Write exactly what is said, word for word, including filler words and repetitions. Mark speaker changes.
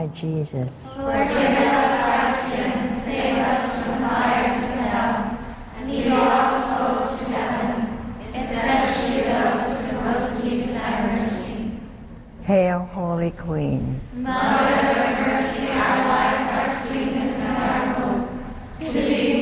Speaker 1: my Jesus.
Speaker 2: Forgive us our sins, save us from the fires of hell, and lead all souls to heaven, especially those who most need thy mercy.
Speaker 1: Hail, Holy Queen.
Speaker 2: Mother of mercy, our life, our sweetness, and our hope, to thee